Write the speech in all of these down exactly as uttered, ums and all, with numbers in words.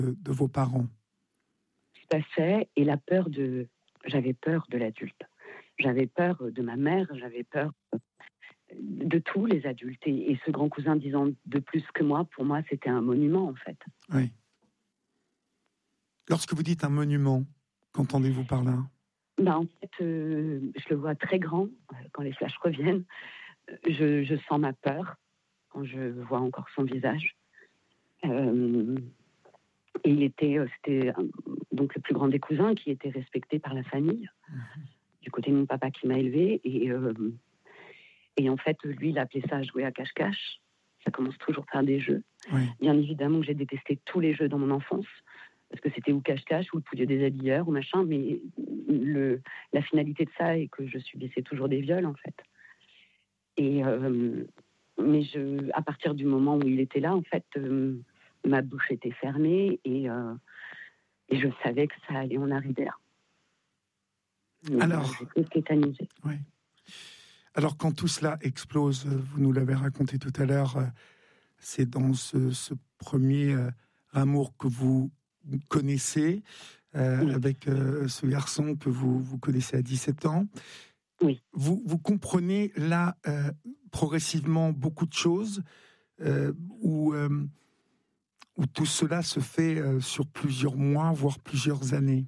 de, de vos parents. Tout à fait. Et la peur de... J'avais peur de l'adulte. J'avais peur de ma mère, j'avais peur de tous les adultes. Et, et ce grand cousin disant de plus que moi, pour moi, c'était un monument, en fait. Oui. Lorsque vous dites un monument, qu'entendez-vous par là ? Ben, en fait, euh, je le vois très grand euh, quand les flashs reviennent. Je, je sens ma peur quand je vois encore son visage. Euh, et il était, euh, c'était euh, donc le plus grand des cousins qui était respecté par la famille, mmh. du côté de mon papa qui m'a élevée. Et, euh, et en fait, lui, il appelait ça jouer à cache-cache. Ça commence toujours par des jeux. Oui. Bien évidemment que j'ai détesté tous les jeux dans mon enfance, parce que c'était ou cache-cache, ou le pouliot des habilleurs, ou machin, mais le, la finalité de ça est que je subissais toujours des viols, en fait. Et, euh, mais je, à partir du moment où il était là, en fait, euh, ma bouche était fermée, et, euh, et je savais que ça allait en arriver là. Mais Alors, j'étais tétanisée. Oui. Alors, quand tout cela explose, vous nous l'avez raconté tout à l'heure, c'est dans ce, ce premier euh, amour que vous connaissez, euh, oui. avec euh, ce garçon que vous, vous connaissez à dix-sept ans. Oui. Vous, vous comprenez là, euh, progressivement, beaucoup de choses, euh, où, euh, où tout cela se fait euh, sur plusieurs mois, voire plusieurs années.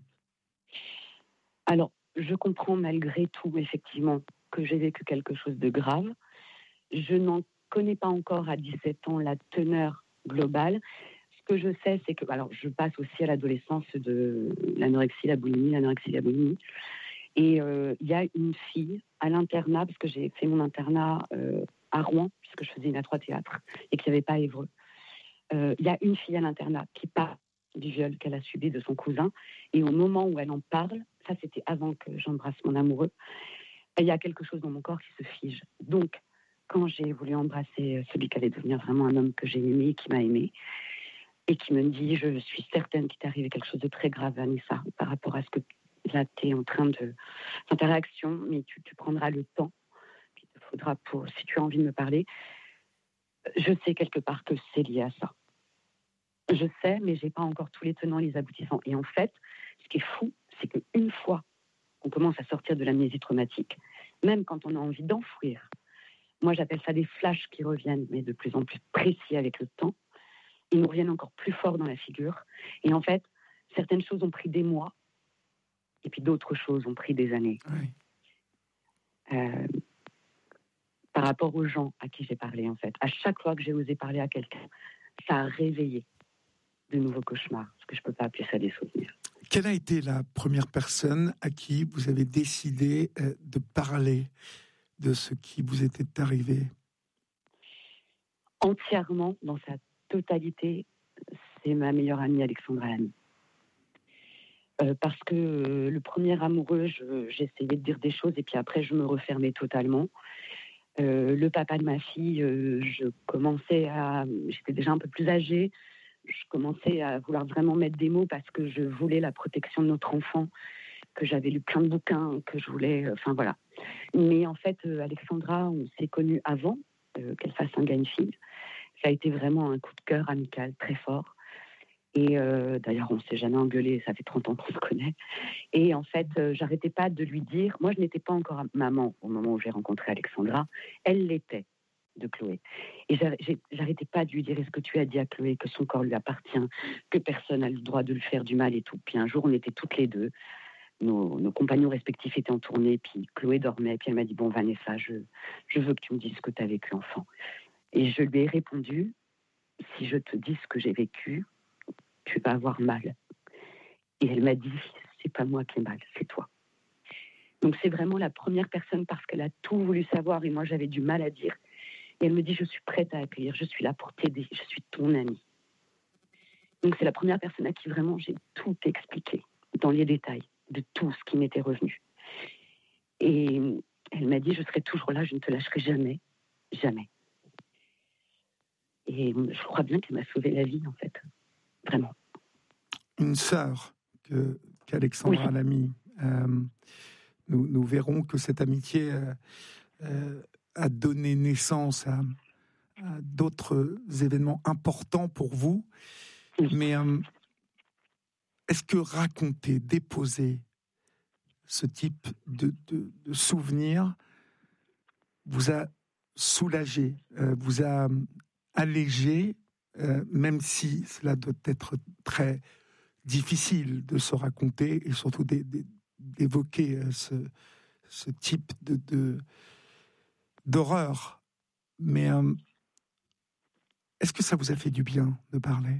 Alors, je comprends malgré tout, effectivement, que j'ai vécu quelque chose de grave. Je n'en connais pas encore à dix-sept ans la teneur globale. Ce que je sais, c'est que, alors, je passe aussi à l'adolescence de l'anorexie, la boulimie, l'anorexie, la boulimie. Et il euh, y a une fille à l'internat, parce que j'ai fait mon internat euh, à Rouen, puisque je faisais une A trois théâtre, et qu'il n'y avait pas à Évreux. Il euh, y a une fille à l'internat qui parle du viol qu'elle a subi de son cousin. Et au moment où elle en parle, ça c'était avant que j'embrasse mon amoureux, il y a quelque chose dans mon corps qui se fige. Donc, quand j'ai voulu embrasser celui qui allait devenir vraiment un homme que j'ai aimé, qui m'a aimé, et qui me dit, je suis certaine qu'il t'est arrivé quelque chose de très grave, Vanessa, par rapport à ce que là, tu es en train de... Enfin, ta réaction, mais tu, tu prendras le temps qu'il te faudra pour... Si tu as envie de me parler, je sais quelque part que c'est lié à ça. Je sais, mais j'ai pas encore tous les tenants et les aboutissants. Et en fait, ce qui est fou, c'est qu'une fois qu'on commence à sortir de l'amnésie traumatique, même quand on a envie d'enfouir, moi j'appelle ça des flashs qui reviennent, mais de plus en plus précis avec le temps, ils nous reviennent encore plus fort dans la figure. Et en fait, certaines choses ont pris des mois, et puis d'autres choses ont pris des années. Oui. Euh, par rapport aux gens à qui j'ai parlé, en fait. À chaque fois que j'ai osé parler à quelqu'un, ça a réveillé de nouveaux cauchemars, parce que je ne peux pas appeler ça des souvenirs. Quelle a été la première personne à qui vous avez décidé euh, de parler de ce qui vous était arrivé ? Entièrement, dans sa totalité, c'est ma meilleure amie Alexandra Lamy. Euh, parce que euh, le premier amoureux, je, j'essayais de dire des choses et puis après je me refermais totalement. Euh, le papa de ma fille, euh, je commençais à... J'étais déjà un peu plus âgée. Je commençais à vouloir vraiment mettre des mots parce que je voulais la protection de notre enfant, que j'avais lu plein de bouquins, que je voulais... Enfin, euh, voilà. Mais en fait, euh, Alexandra, on s'est connus avant euh, qu'elle fasse un gars, une fille. Ça a été vraiment un coup de cœur amical très fort. Et euh, d'ailleurs, on ne s'est jamais engueulé, ça fait trente ans qu'on se connaît. Et en fait, euh, j'arrêtais pas de lui dire... Moi, je n'étais pas encore maman au moment où j'ai rencontré Alexandra. Elle l'était, de Chloé. Et j'arrêtais pas de lui dire, est-ce que tu as dit à Chloé que son corps lui appartient, que personne n'a le droit de lui faire du mal et tout. Puis un jour, on était toutes les deux. Nos, nos compagnons respectifs étaient en tournée, puis Chloé dormait. Puis elle m'a dit, bon, Vanessa, je, je veux que tu me dises ce que tu as vécu, enfant. Et je lui ai répondu, si je te dis ce que j'ai vécu, tu vas avoir mal. Et elle m'a dit, c'est pas moi qui ai mal, c'est toi. Donc c'est vraiment la première personne parce qu'elle a tout voulu savoir et moi j'avais du mal à dire. Et elle me dit, je suis prête à accueillir, je suis là pour t'aider, je suis ton amie. Donc c'est la première personne à qui vraiment j'ai tout expliqué, dans les détails, de tout ce qui m'était revenu. Et elle m'a dit, je serai toujours là, je ne te lâcherai jamais, jamais. Et je crois bien qu'elle m'a sauvé la vie, en fait. Vraiment. Une sœur que, qu'Alexandra oui. Lamy. Euh, nous, nous verrons que cette amitié euh, euh, a donné naissance à, à d'autres événements importants pour vous. Oui. Mais euh, est-ce que raconter, déposer ce type de, de, de souvenirs vous a soulagé, euh, vous a allégé, euh, même si cela doit être très difficile de se raconter et surtout d'é- d'é- d'évoquer euh, ce, ce type de, de, d'horreur. Mais euh, est-ce que ça vous a fait du bien de parler?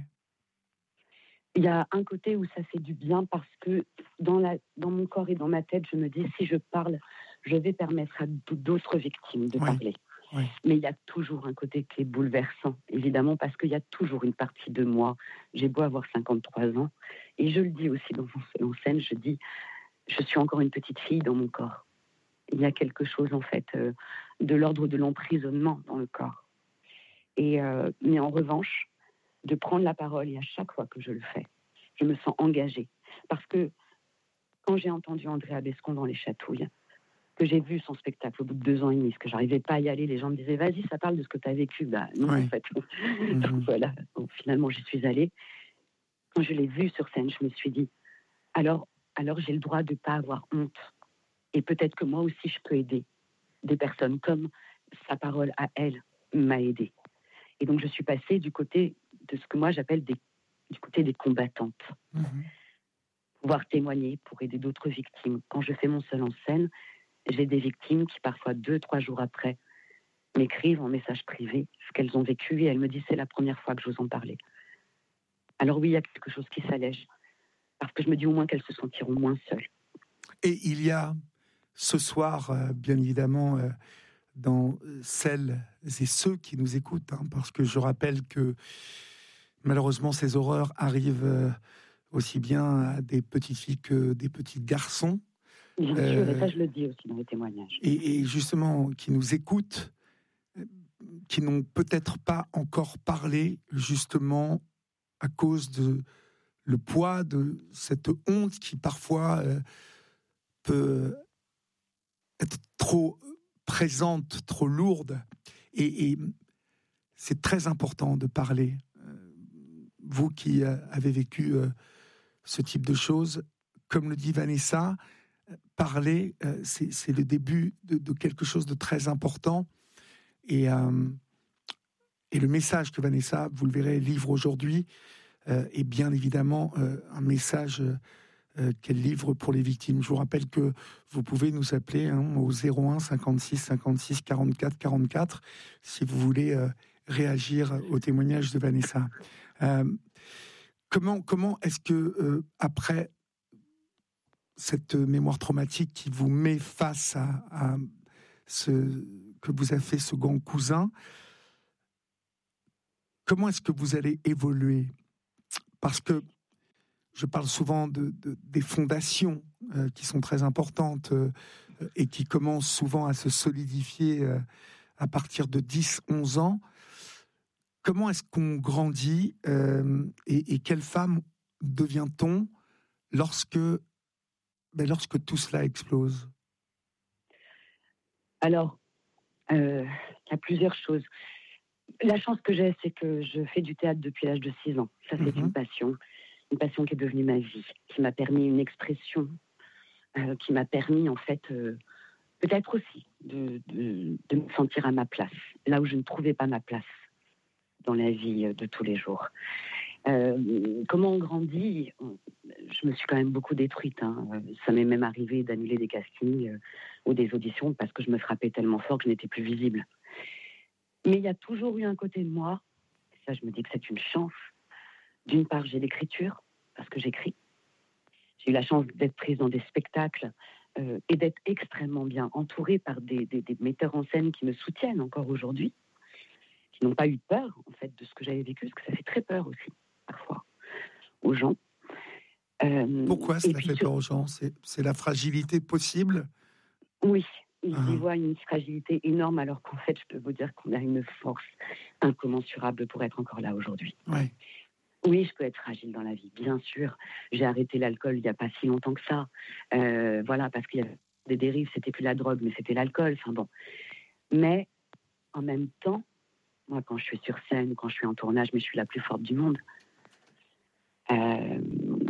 Il y a un côté où ça fait du bien parce que dans, la, dans mon corps et dans ma tête, je me dis si je parle, je vais permettre à d'autres victimes de Oui, parler. oui. Mais il y a toujours un côté qui est bouleversant, évidemment, parce qu'il y a toujours une partie de moi. J'ai beau avoir cinquante-trois ans, et je le dis aussi dans mon seul en scène, je dis, je suis encore une petite fille dans mon corps. Il y a quelque chose, en fait, euh, de l'ordre de l'emprisonnement dans le corps. Et, euh, mais en revanche, de prendre la parole, et à chaque fois que je le fais, je me sens engagée. Parce que quand j'ai entendu Andrea Bescon dans Les Chatouilles, que j'ai vu son spectacle au bout de deux ans et demi, parce que j'arrivais pas à y aller, les gens me disaient vas-y, ça parle de ce que tu as vécu. Bah non, Oui. en fait. Mm-hmm. Donc voilà, donc, finalement j'y suis allée. Quand je l'ai vu sur scène, je me suis dit alors, alors j'ai le droit de pas avoir honte. Et peut-être que moi aussi je peux aider des personnes comme sa parole à elle m'a aidée. Et donc je suis passée du côté de ce que moi j'appelle des, du côté des combattantes. Mm-hmm. Pouvoir témoigner pour aider d'autres victimes. Quand je fais mon seul en scène, j'ai des victimes qui, parfois deux, trois jours après, m'écrivent en message privé ce qu'elles ont vécu et elles me disent c'est la première fois que je vous en parlais. Alors oui, il y a quelque chose qui s'allège, parce que je me dis au moins qu'elles se sentiront moins seules. Et il y a ce soir, euh, bien évidemment, euh, dans celles et ceux qui nous écoutent, hein, parce que je rappelle que malheureusement ces horreurs arrivent euh, aussi bien à des petites filles que des petits garçons. Bien euh, sûr, et ça je le dis aussi dans les témoignages. Et, et justement, qui nous écoutent, qui n'ont peut-être pas encore parlé, justement, à cause de le poids de cette honte qui parfois euh, peut être trop présente, trop lourde. Et, et c'est très important de parler. Euh, vous qui euh, avez vécu euh, ce type de choses, comme le dit Vanessa, parler, euh, c'est, c'est le début de, de quelque chose de très important. Et, euh, et le message que Vanessa, vous le verrez, livre aujourd'hui, euh, est bien évidemment euh, un message euh, qu'elle livre pour les victimes. Je vous rappelle que vous pouvez nous appeler hein, au zéro un cinquante-six cinquante-six quarante-quatre quarante-quatre si vous voulez euh, réagir au témoignage de Vanessa. Euh, comment, comment est-ce que, euh, après cette mémoire traumatique qui vous met face à, à ce que vous a fait ce grand cousin, comment est-ce que vous allez évoluer? Parce que je parle souvent de, de, des fondations euh, qui sont très importantes euh, et qui commencent souvent à se solidifier euh, à partir de dix onze ans. Comment est-ce qu'on grandit euh, et, et quelle femme devient-on lorsque, ben, lorsque tout cela explose? Alors, euh, il y a plusieurs choses. La chance que j'ai, c'est que je fais du théâtre depuis l'âge de six ans. Ça, c'est Mm-hmm. une passion. Une passion qui est devenue ma vie, qui m'a permis une expression, euh, qui m'a permis, en fait, euh, peut-être aussi de, de, de me sentir à ma place, là où je ne trouvais pas ma place dans la vie de tous les jours. Euh, comment on grandit? Je me suis quand même beaucoup détruite. Hein. Ça m'est même arrivé d'annuler des castings euh, ou des auditions parce que je me frappais tellement fort que je n'étais plus visible. Mais il y a toujours eu un côté de moi, ça je me dis que c'est une chance. D'une part, j'ai l'écriture, parce que j'écris. J'ai eu la chance d'être prise dans des spectacles euh, et d'être extrêmement bien entourée par des, des, des metteurs en scène qui me soutiennent encore aujourd'hui, qui n'ont pas eu peur, en fait, de ce que j'avais vécu, parce que ça fait très peur aussi, parfois, aux gens. Euh, Pourquoi cela fait sur... peur aux gens? c'est, c'est la fragilité possible? Oui, ils ah. y voient une fragilité énorme, alors qu'en fait, je peux vous dire qu'on a une force incommensurable pour être encore là aujourd'hui. Ouais. Oui, je peux être fragile dans la vie, bien sûr. J'ai arrêté l'alcool il n'y a pas si longtemps que ça. Euh, voilà, parce qu'il y avait des dérives, c'était plus la drogue, mais c'était l'alcool. Enfin bon. Mais en même temps, moi, quand je suis sur scène, quand je suis en tournage, mais je suis la plus forte du monde. Euh,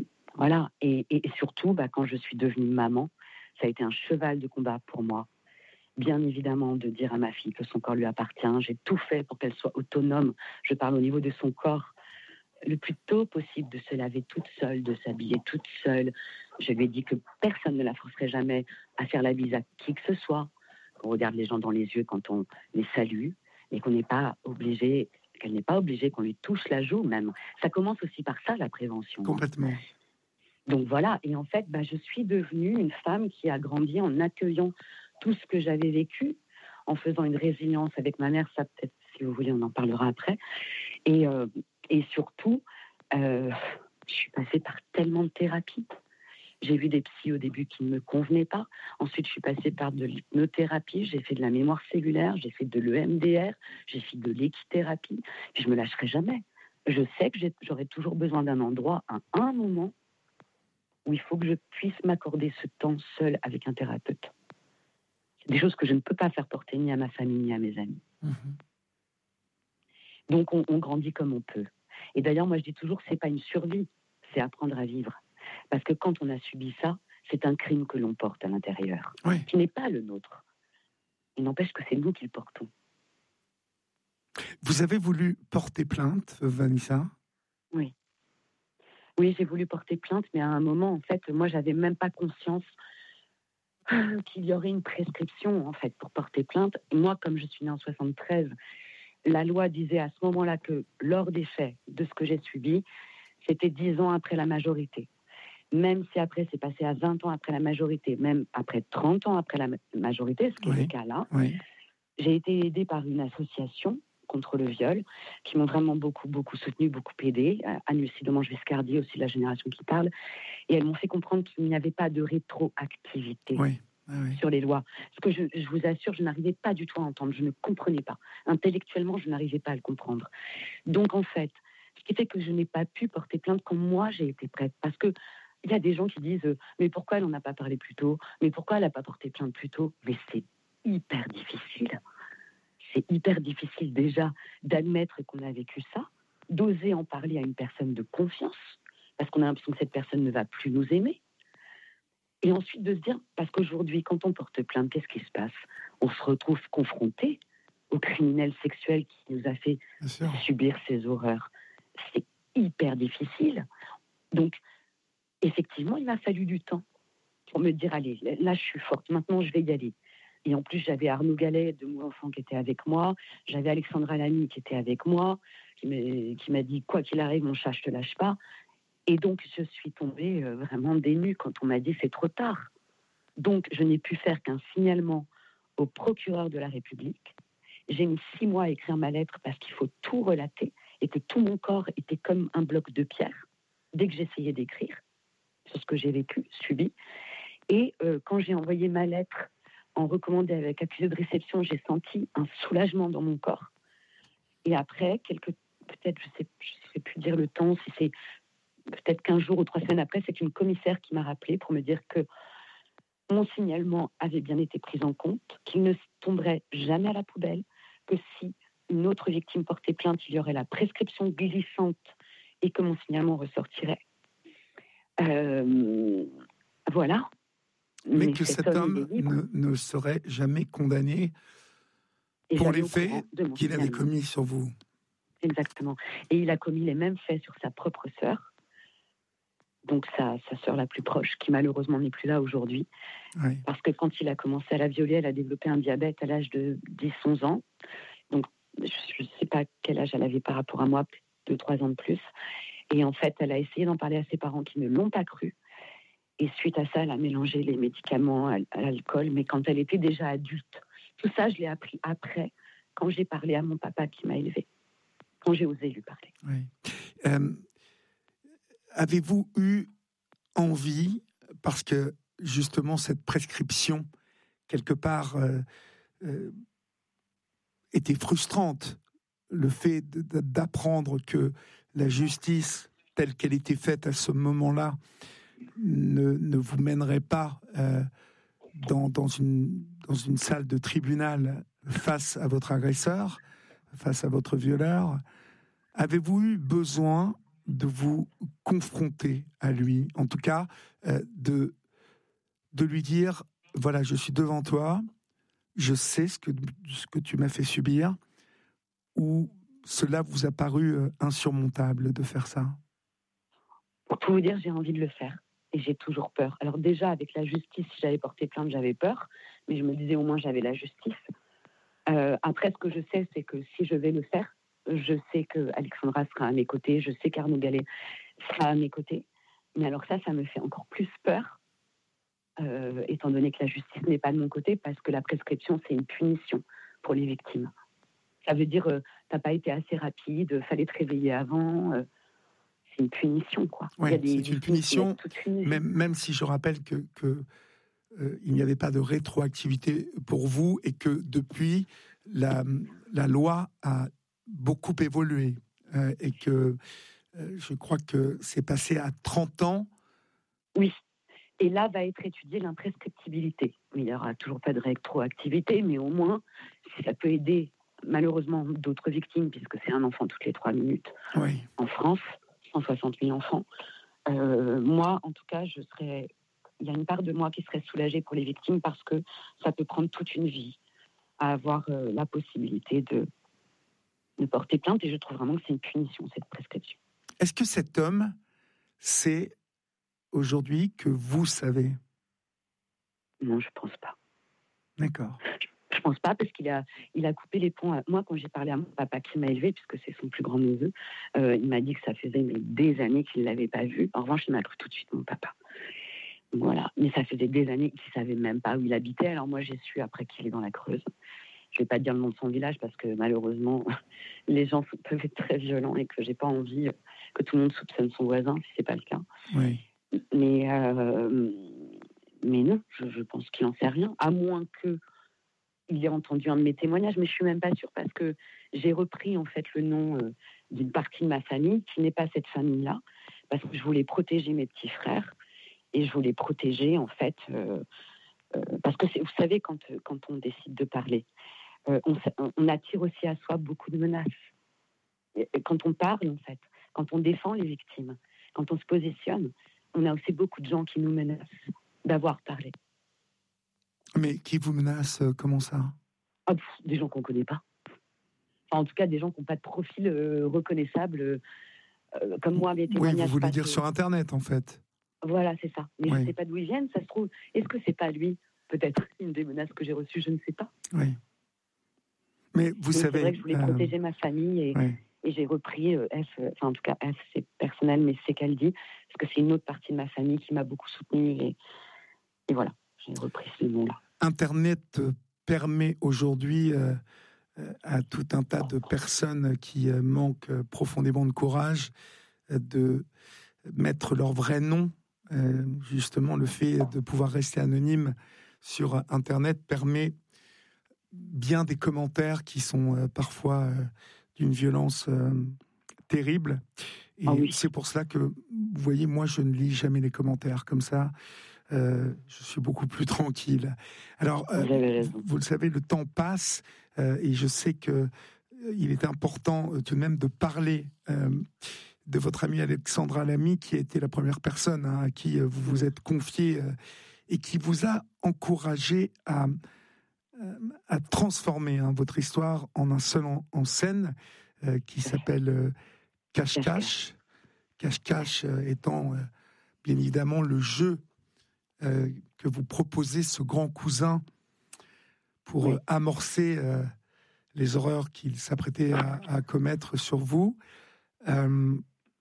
Voilà. Et, et, et surtout, bah, quand je suis devenue maman, ça a été un cheval de combat pour moi. Bien évidemment, de dire à ma fille que son corps lui appartient. J'ai tout fait pour qu'elle soit autonome. Je parle au niveau de son corps. Le plus tôt possible, de se laver toute seule, de s'habiller toute seule. Je lui ai dit que personne ne la forcerait jamais à faire la bise à qui que ce soit. Qu'on regarde les gens dans les yeux quand on les salue, et qu'on n'est pas obligé, qu'elle n'est pas obligée qu'on lui touche la joue même. Ça commence aussi par ça, la prévention. Complètement. Hein. Donc voilà, et en fait, bah, je suis devenue une femme qui a grandi en accueillant tout ce que j'avais vécu, en faisant une résilience avec ma mère. Ça, peut-être, si vous voulez, on en parlera après. Et, euh, et surtout, euh, je suis passée par tellement de thérapies. J'ai vu des psys au début qui ne me convenaient pas. Ensuite, je suis passée par de l'hypnothérapie. J'ai fait de la mémoire cellulaire. J'ai fait de l'E M D R. J'ai fait de l'équithérapie. Puis je ne me lâcherai jamais. Je sais que j'ai, j'aurai toujours besoin d'un endroit, à un moment, où il faut que je puisse m'accorder ce temps seul avec un thérapeute. C'est des choses que je ne peux pas faire porter ni à ma famille, ni à mes amis. Mmh. Donc, on, on grandit comme on peut. Et d'ailleurs, moi, je dis toujours, c'est pas une survie, c'est apprendre à vivre. Parce que quand on a subi ça, c'est un crime que l'on porte à l'intérieur, oui. Qui n'est pas le nôtre. Il n'empêche que c'est nous qui le portons. Vous avez voulu porter plainte, Vanessa ? Oui. Oui, j'ai voulu porter plainte, mais à un moment, en fait, moi, j'avais même pas conscience qu'il y aurait une prescription, en fait, pour porter plainte. Moi, comme je suis née en soixante-treize, la loi disait à ce moment-là que lors des faits de ce que j'ai subi, c'était dix ans après la majorité. Même si après, c'est passé à vingt ans après la majorité, même après trente ans après la majorité, ce qui oui. est le cas là, oui. J'ai été aidée par une association contre le viol, qui m'ont vraiment beaucoup, beaucoup soutenue, beaucoup aidée. Anne-Lucie Domange-Viscardi, aussi la génération qui parle. Et elles m'ont fait comprendre qu'il n'y avait pas de rétroactivité oui. Ah oui. sur les lois. Parce que je, je vous assure, je n'arrivais pas du tout à entendre, je ne comprenais pas. Intellectuellement, je n'arrivais pas à le comprendre. Donc en fait, ce qui fait que je n'ai pas pu porter plainte quand moi j'ai été prête. Parce que il y a des gens qui disent euh, « mais pourquoi elle n'en a pas parlé plus tôt ? Mais pourquoi elle n'a pas porté plainte plus tôt ?» Mais c'est hyper difficile. C'est hyper difficile déjà d'admettre qu'on a vécu ça, d'oser en parler à une personne de confiance, parce qu'on a l'impression que cette personne ne va plus nous aimer. Et ensuite de se dire, parce qu'aujourd'hui, quand on porte plainte, qu'est-ce qui se passe ? On se retrouve confronté au criminel sexuel qui nous a fait subir ces horreurs. C'est hyper difficile. Donc, effectivement, il m'a fallu du temps pour me dire, allez, là, je suis forte, maintenant, je vais y aller. Et en plus, j'avais Arnaud Gallet de Mon Enfant qui était avec moi, j'avais Alexandra Lamy qui était avec moi, qui m'a, qui m'a dit, quoi qu'il arrive, mon chat, je te lâche pas. Et donc, je suis tombée euh, vraiment dénue quand on m'a dit, c'est trop tard. Donc, je n'ai pu faire qu'un signalement au procureur de la République. J'ai mis six mois à écrire ma lettre parce qu'il faut tout relater et que tout mon corps était comme un bloc de pierre dès que j'essayais d'écrire sur ce que j'ai vécu, subi. Et euh, quand j'ai envoyé ma lettre en recommandé avec accusé de réception, j'ai senti un soulagement dans mon corps. Et après, quelques, peut-être, je ne sais, je sais plus dire le temps, si c'est peut-être quinze jours ou trois semaines après, c'est une commissaire qui m'a rappelé pour me dire que mon signalement avait bien été pris en compte, qu'il ne tomberait jamais à la poubelle, que si une autre victime portait plainte, il y aurait la prescription glissante et que mon signalement ressortirait. Euh, voilà. Mais, Mais que cet, cet homme, homme ne, ne serait jamais condamné et pour les faits qu'il avait commis sur vous. Exactement. Et il a commis les mêmes faits sur sa propre sœur, donc sa, sa sœur la plus proche, qui malheureusement n'est plus là aujourd'hui. Oui. Parce que quand il a commencé à la violer, elle a développé un diabète à l'âge de dix à onze ans. Donc je ne sais pas quel âge elle avait par rapport à moi, peut-être deux à trois ans de plus. Et en fait, elle a essayé d'en parler à ses parents qui ne l'ont pas cru. Et suite à ça, elle a mélangé les médicaments à l'alcool, mais quand elle était déjà adulte. Tout ça, je l'ai appris après, quand j'ai parlé à mon papa qui m'a élevée, quand j'ai osé lui parler. Oui. Euh, avez-vous eu envie, parce que justement cette prescription, quelque part, euh, euh, était frustrante, le fait de, d'apprendre que la justice, telle qu'elle était faite à ce moment-là, Ne, ne vous mènerait pas euh, dans, dans, une, dans une salle de tribunal face à votre agresseur, face à votre violeur. Avez-vous eu besoin de vous confronter à lui, en tout cas euh, de, de lui dire, voilà, je suis devant toi, je sais ce que, ce que tu m'as fait subir, ou cela vous a paru euh, insurmontable de faire ça? Pour tout vous dire, j'ai envie de le faire. Et j'ai toujours peur. Alors déjà, avec la justice, si j'avais porté plainte, j'avais peur. Mais je me disais, au moins, j'avais la justice. Euh, après, ce que je sais, c'est que si je vais le faire, je sais que Alexandra sera à mes côtés. Je sais qu'Arnaud Gallet sera à mes côtés. Mais alors ça, ça me fait encore plus peur, euh, étant donné que la justice n'est pas de mon côté, parce que la prescription, c'est une punition pour les victimes. Ça veut dire, euh, t'as pas été assez rapide, fallait te réveiller avant... Euh, c'est une punition, quoi. Oui, c'est une punition, une même, même si je rappelle que, que euh, il n'y avait pas de rétroactivité pour vous et que depuis, la, la loi a beaucoup évolué euh, et que euh, je crois que c'est passé à trente ans. Oui, et là va être étudiée l'imprescriptibilité. Il n'y aura toujours pas de rétroactivité, mais au moins, si ça peut aider malheureusement d'autres victimes, puisque c'est un enfant toutes les trois minutes oui. en France, cent soixante mille enfants. Euh, moi, en tout cas, je serais. Il y a une part de moi qui serait soulagée pour les victimes parce que ça peut prendre toute une vie à avoir euh, la possibilité de, de porter plainte. Et je trouve vraiment que c'est une punition, cette prescription. Est-ce que cet homme sait aujourd'hui que vous savez? Non, je pense pas. D'accord. Je pense pas parce qu'il a, il a coupé les ponts. À... Moi, quand j'ai parlé à mon papa qui m'a élevé, puisque c'est son plus grand neveu, euh, il m'a dit que ça faisait mais, des années qu'il ne l'avait pas vu. En revanche, il m'a cru tout de suite, mon papa. Voilà. Mais ça faisait des années qu'il ne savait même pas où il habitait. Alors moi, j'ai su après qu'il est dans la Creuse. Je ne vais pas dire le nom de son village parce que malheureusement, les gens peuvent être très violents et que j'ai pas envie que tout le monde soupçonne son voisin, si c'est pas le cas. Oui. Mais, euh, mais non, je, je pense qu'il n'en sait rien, à moins que il ait entendu un de mes témoignages, mais je suis même pas sûre parce que j'ai repris en fait le nom euh, d'une partie de ma famille qui n'est pas cette famille-là, parce que je voulais protéger mes petits frères et je voulais protéger en fait, euh, euh, parce que vous savez quand quand on décide de parler, euh, on, on attire aussi à soi beaucoup de menaces. Et quand on parle en fait, quand on défend les victimes, quand on se positionne, on a aussi beaucoup de gens qui nous menacent d'avoir parlé. Mais qui vous menace, euh, comment ça? Ah, pff, des gens qu'on ne connaît pas. Enfin, en tout cas, des gens qui n'ont pas de profil euh, reconnaissable, euh, comme moi, mes témoignages. Oui, vous voulez passés. dire sur Internet, en fait. Voilà, c'est ça. Mais oui. je ne sais pas d'où ils viennent, ça se trouve. Est-ce que c'est pas lui, peut-être, une des menaces que j'ai reçues? Je ne sais pas. Oui. Mais vous Mais savez... C'est vrai que je voulais euh... protéger ma famille et, oui. et j'ai repris euh, F, enfin en tout cas F, c'est personnel, mais c'est qu'elle dit, parce que c'est une autre partie de ma famille qui m'a beaucoup soutenue et, et voilà, j'ai repris ce nom-là. Internet permet aujourd'hui euh, à tout un tas de personnes qui euh, manquent profondément de courage euh, de mettre leur vrai nom. Euh, justement, le fait de pouvoir rester anonyme sur Internet permet bien des commentaires qui sont euh, parfois euh, d'une violence euh, terrible. Et ah oui. c'est pour cela que, vous voyez, moi, je ne lis jamais les commentaires comme ça. Euh, je suis beaucoup plus tranquille. Alors, euh, vous, vous le savez, le temps passe euh, et je sais que euh, il est important euh, tout de même de parler euh, de votre amie Alexandra Lamy, qui a été la première personne hein, à qui euh, vous vous êtes confié euh, et qui vous a encouragé à, euh, à transformer hein, votre histoire en un seul en, en scène euh, qui s'appelle euh, Cache-Cache. Cache-Cache euh, étant euh, bien évidemment le jeu Euh, que vous proposez ce grand cousin pour oui. euh, amorcer euh, les horreurs qu'il s'apprêtait à, à commettre sur vous. Euh,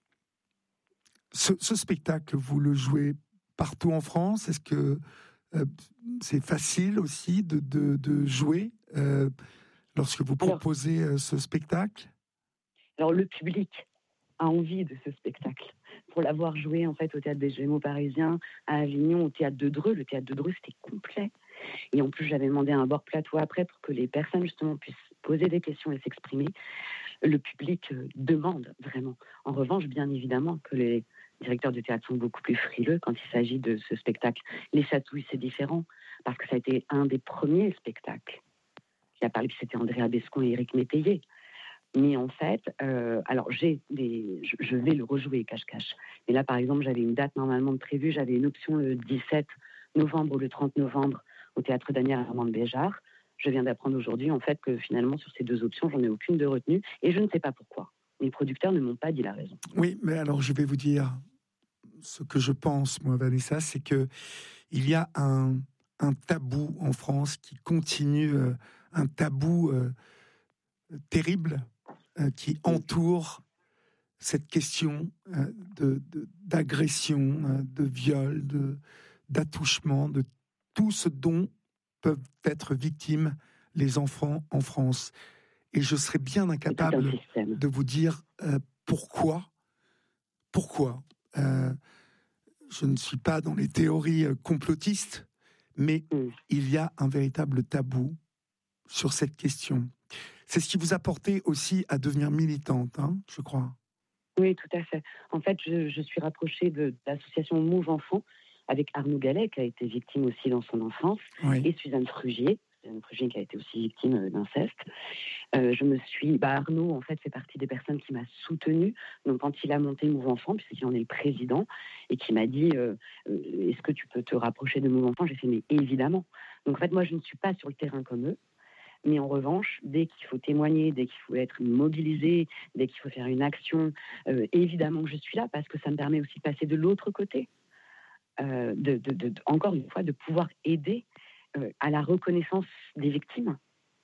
ce, ce spectacle, vous le jouez partout en France. Est-ce que euh, c'est facile aussi de, de, de jouer euh, lorsque vous proposez alors, ce spectacle? Alors le public a envie de ce spectacle. Pour l'avoir joué en fait au Théâtre des Gémeaux Parisiens, à Avignon, au Théâtre de Dreux. Le Théâtre de Dreux, c'était complet. Et en plus, j'avais demandé un bord plateau après pour que les personnes justement puissent poser des questions et s'exprimer. Le public euh, demande vraiment. En revanche, bien évidemment que les directeurs de théâtre sont beaucoup plus frileux quand il s'agit de ce spectacle. Les Chatouilles, c'est différent parce que ça a été un des premiers spectacles qui a parlé, puis c'était Andrea Bescon et Éric Métayer. Mais en fait, euh, alors j'ai des, je, je vais le rejouer cache-cache. Et là, par exemple, j'avais une date normalement prévue, j'avais une option le dix-sept novembre ou le trente novembre au Théâtre Daniel Armand de Béjart. Je viens d'apprendre aujourd'hui, en fait, que finalement, sur ces deux options, j'en ai aucune de retenue, et je ne sais pas pourquoi. Les producteurs ne m'ont pas dit la raison. Oui, mais alors je vais vous dire ce que je pense, moi, Vanessa, c'est que il y a un, un tabou en France qui continue, euh, un tabou euh, terrible euh, qui entoure cette question euh, de, de, d'agression, euh, de viol, de, d'attouchement, de tout ce dont peuvent être victimes les enfants en France. Et je serais bien incapable de vous dire euh, pourquoi. Pourquoi euh, je ne suis pas dans les théories euh, complotistes, mais mm. il y a un véritable tabou sur cette question. C'est ce qui vous a porté aussi à devenir militante, hein, je crois. Oui, tout à fait. En fait, je, je suis rapprochée de, de l'association Move Enfants avec Arnaud Gallet, qui a été victime aussi dans son enfance, oui. et Suzanne Frugier, Suzanne Frugier qui a été aussi victime d'inceste. Euh, je me suis, bah Arnaud en fait fait partie des personnes qui m'a soutenue. Donc quand il a monté Move Enfants, puisqu'il en est le président, et qui m'a dit euh, euh, est-ce que tu peux te rapprocher de Move Enfants, j'ai fait mais évidemment. Donc en fait moi je ne suis pas sur le terrain comme eux. Mais en revanche, dès qu'il faut témoigner, dès qu'il faut être mobilisé, dès qu'il faut faire une action, euh, évidemment que je suis là parce que ça me permet aussi de passer de l'autre côté. Euh, de, de, de, encore une fois, de pouvoir aider euh, à la reconnaissance des victimes.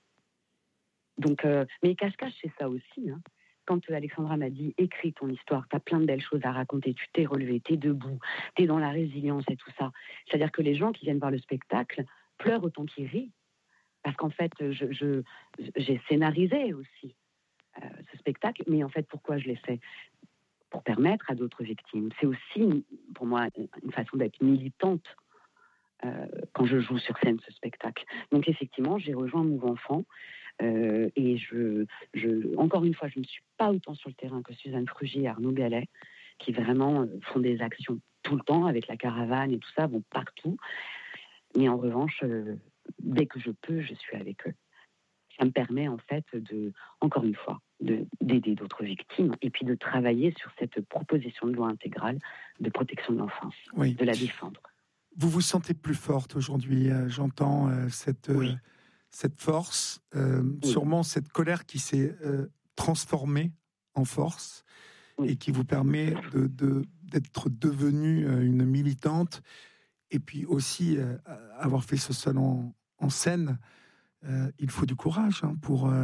Donc, euh, mais cache-cache, c'est ça aussi. Hein. Quand euh, Alexandra m'a dit « écris ton histoire, t'as plein de belles choses à raconter, tu t'es relevé, t'es debout, t'es dans la résilience et tout ça ». C'est-à-dire que les gens qui viennent voir le spectacle pleurent autant qu'ils rient. Parce qu'en fait, je, je, j'ai scénarisé aussi euh, ce spectacle, mais en fait, pourquoi je l'ai fait ? Pour permettre à d'autres victimes. C'est aussi, pour moi, une façon d'être militante euh, quand je joue sur scène ce spectacle. Donc effectivement, j'ai rejoint Move Enfants euh, et je, je, encore une fois, je ne suis pas autant sur le terrain que Suzanne Frugier et Arnaud Gallet, qui vraiment font des actions tout le temps avec la caravane et tout ça, vont partout. Mais en revanche, euh, dès que je peux, je suis avec eux. Ça me permet en fait de, encore une fois, de, d'aider d'autres victimes et puis de travailler sur cette proposition de loi intégrale de protection de l'enfance, oui. de la défendre. Vous vous sentez plus forte aujourd'hui, euh, j'entends euh, cette, oui. euh, cette force, euh, oui. sûrement cette colère qui s'est euh, transformée en force oui. et qui vous permet de, de, d'être devenue euh, une militante et puis aussi euh, avoir fait ce salon en scène. Euh, il faut du courage hein, pour euh,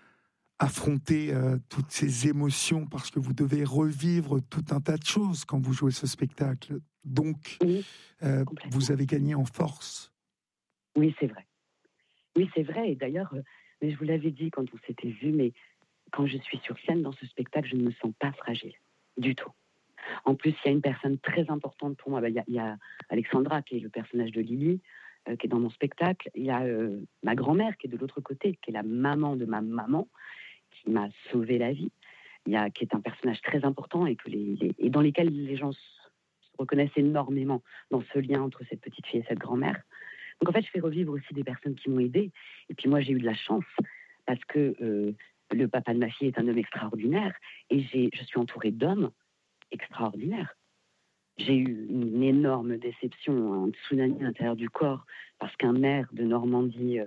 affronter euh, toutes ces émotions parce que vous devez revivre tout un tas de choses quand vous jouez ce spectacle. Donc, oui, euh, vous avez gagné en force. Oui, c'est vrai. Oui, c'est vrai. Et d'ailleurs, euh, mais je vous l'avais dit quand on s'était vu, mais quand je suis sur scène dans ce spectacle, je ne me sens pas fragile du tout. En plus, il y a une personne très importante pour moi. Ben, il y a, il y a Alexandra, qui est le personnage de Lily, euh, qui est dans mon spectacle. Il y a euh, ma grand-mère, qui est de l'autre côté, qui est la maman de ma maman, qui m'a sauvé la vie. Il y a, qui est un personnage très important et, que les, les, et dans lesquels les gens se reconnaissent énormément dans ce lien entre cette petite fille et cette grand-mère. Donc en fait, je fais revivre aussi des personnes qui m'ont aidée. Et puis moi, j'ai eu de la chance parce que euh, le papa de ma fille est un homme extraordinaire et j'ai, je suis entourée d'hommes extraordinaire. J'ai eu une énorme déception, un tsunami à l'intérieur du corps, parce qu'un maire de Normandie, euh,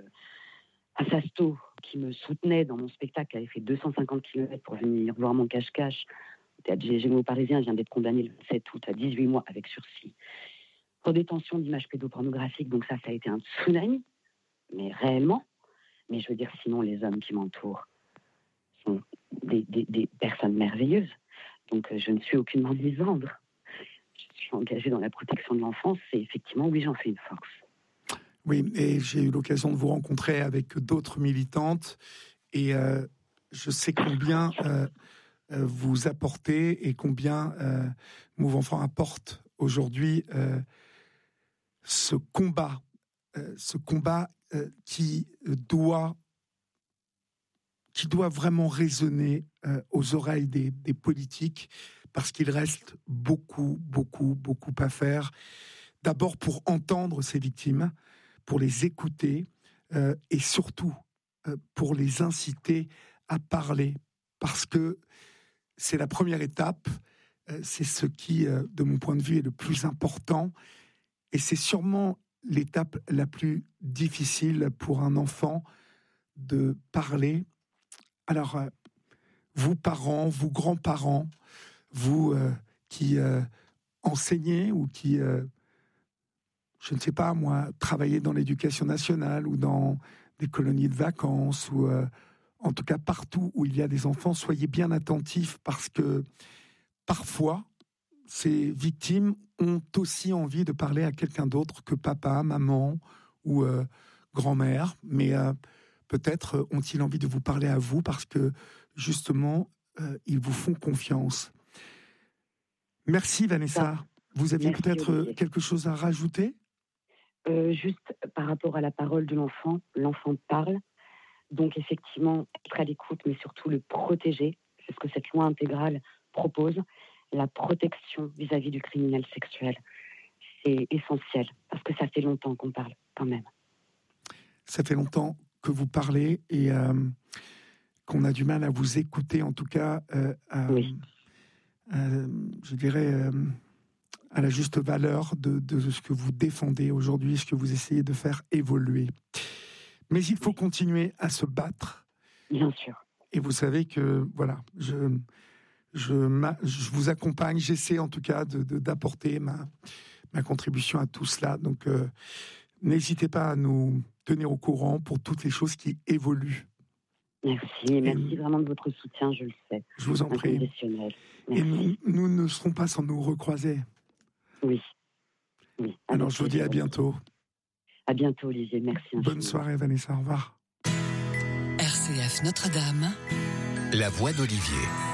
à Sasto, qui me soutenait dans mon spectacle, avait fait deux cent cinquante kilomètres pour venir voir mon cache-cache. Le théâtre Gémeaux parisien vient d'être condamné le sept août à dix-huit mois avec sursis pour détention d'images pédopornographiques. Donc ça, ça a été un tsunami, mais réellement. Mais je veux dire, sinon, les hommes qui m'entourent sont des, des, des personnes merveilleuses. Donc, je ne suis aucunement misandre. Je suis engagée dans la protection de l'enfance et effectivement, oui, j'en fais une force. Oui, et j'ai eu l'occasion de vous rencontrer avec d'autres militantes et euh, je sais combien euh, vous apportez et combien euh, Move Enfants apporte aujourd'hui euh, ce combat, euh, ce combat euh, qui doit qui doit vraiment résonner euh, aux oreilles des, des politiques, parce qu'il reste beaucoup, beaucoup, beaucoup à faire. D'abord pour entendre ces victimes, pour les écouter, euh, et surtout euh, pour les inciter à parler, parce que c'est la première étape, euh, c'est ce qui, euh, de mon point de vue, est le plus important, et c'est sûrement l'étape la plus difficile pour un enfant de parler. Alors, euh, vous parents, vous grands-parents, vous euh, qui euh, enseignez ou qui, euh, je ne sais pas moi, travaillez dans l'éducation nationale ou dans des colonies de vacances ou euh, en tout cas partout où il y a des enfants, soyez bien attentifs parce que parfois, ces victimes ont aussi envie de parler à quelqu'un d'autre que papa, maman ou euh, grand-mère, mais euh, peut-être ont-ils envie de vous parler à vous parce que justement, euh, ils vous font confiance. Merci Vanessa. Ça. Vous aviez Merci, peut-être Olivier. Quelque chose à rajouter ? euh, Juste par rapport à la parole de l'enfant, l'enfant parle, donc effectivement être à l'écoute, mais surtout le protéger, c'est ce que cette loi intégrale propose. La protection vis-à-vis du criminel sexuel, c'est essentiel, parce que ça fait longtemps qu'on parle, quand même. Ça fait longtemps que vous parlez et euh, qu'on a du mal à vous écouter, en tout cas, euh, à, oui. euh, je dirais, euh, à la juste valeur de, de ce que vous défendez aujourd'hui, ce que vous essayez de faire évoluer. Mais il faut oui. continuer à se battre. Bien sûr. Et vous savez que, voilà, je... Je, ma, je vous accompagne, j'essaie en tout cas de, de, d'apporter ma, ma contribution à tout cela. Donc, euh, n'hésitez pas à nous tenir au courant pour toutes les choses qui évoluent. Merci, et merci vraiment de votre soutien, je le sais. Je vous en prie. Et nous, nous ne serons pas sans nous recroiser. Oui. oui Alors, je vous dis à bientôt. À bientôt, Olivier. Merci. Bonne infiniment. Soirée, Vanessa. Au revoir. R C F Notre-Dame. La voix d'Olivier.